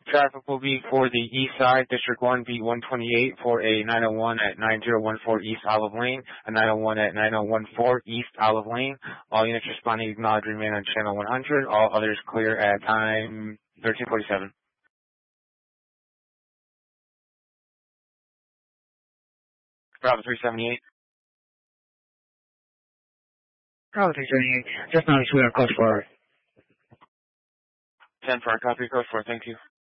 Traffic will be for the east side, District 1, B128, for a 901 at 9014 East Olive Lane, a 901 at 9014 East Olive Lane. All units responding acknowledge remain on channel 100. All others clear at time 1347. Bravo 378. Bravo 378. Just noticed we are close for 10 for our copy, code 4, thank you.